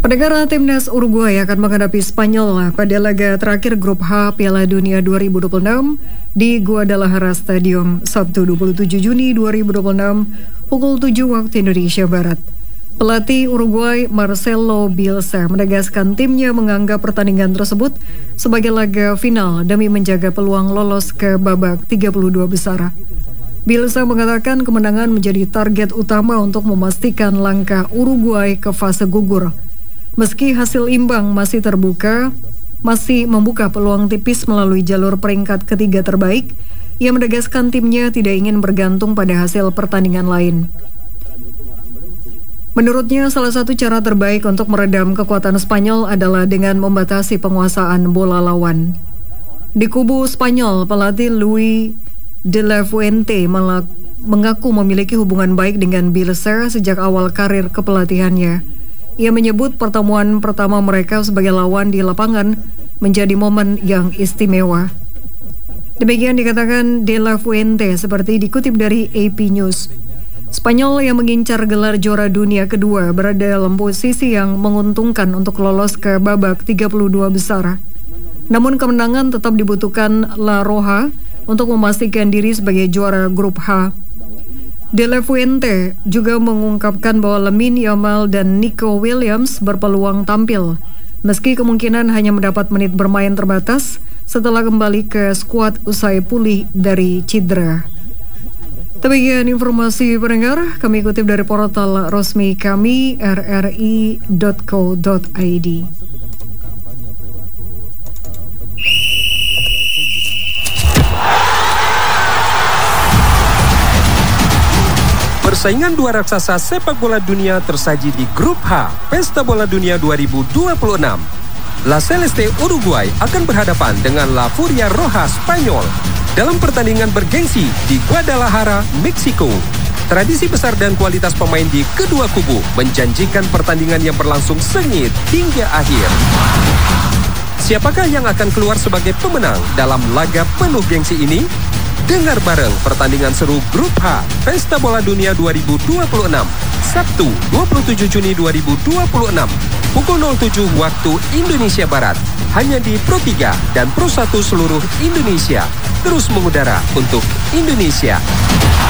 Pendengar, timnas Uruguay akan menghadapi Spanyol pada laga terakhir Grup H Piala Dunia 2026 di Guadalajara Stadium Sabtu 27 Juni 2026 pukul 7 waktu Indonesia Barat. Pelatih Uruguay Marcelo Bielsa menegaskan timnya menganggap pertandingan tersebut sebagai laga final demi menjaga peluang lolos ke babak 32 besar. Bielsa mengatakan kemenangan menjadi target utama untuk memastikan langkah Uruguay ke fase gugur. Meski hasil imbang masih membuka peluang tipis melalui jalur peringkat ketiga terbaik, ia menegaskan timnya tidak ingin bergantung pada hasil pertandingan lain. Menurutnya, salah satu cara terbaik untuk meredam kekuatan Spanyol adalah dengan membatasi penguasaan bola lawan. Di kubu Spanyol, pelatih Luis de la Fuente mengaku memiliki hubungan baik dengan Bielsa sejak awal karir kepelatihannya. Ia menyebut pertemuan pertama mereka sebagai lawan di lapangan menjadi momen yang istimewa. Demikian dikatakan De La Fuente seperti dikutip dari AP News. Spanyol yang mengincar gelar juara dunia kedua berada dalam posisi yang menguntungkan untuk lolos ke babak 32 besar. Namun kemenangan tetap dibutuhkan La Roja untuk memastikan diri sebagai juara Grup H. De La Fuente juga mengungkapkan bahwa Lamine Yamal dan Nico Williams berpeluang tampil, meski kemungkinan hanya mendapat menit bermain terbatas setelah kembali ke skuad usai pulih dari cedera. Demikian informasi pendengar, kami kutip dari portal resmi kami rri.co.id. Persaingan dua raksasa sepak bola dunia tersaji di Grup H Pesta Bola Dunia 2026. La Celeste Uruguay akan berhadapan dengan La Furia Roja Spanyol dalam pertandingan bergengsi di Guadalajara, Meksiko. Tradisi besar dan kualitas pemain di kedua kubu menjanjikan pertandingan yang berlangsung sengit hingga akhir. Siapakah yang akan keluar sebagai pemenang dalam laga penuh gengsi ini? Dengar bareng pertandingan seru Grup H Pesta Bola Dunia 2026 Sabtu 27 Juni 2026 pukul 07 waktu Indonesia Barat hanya di Pro 3 dan Pro 1 seluruh Indonesia, terus mengudara untuk Indonesia.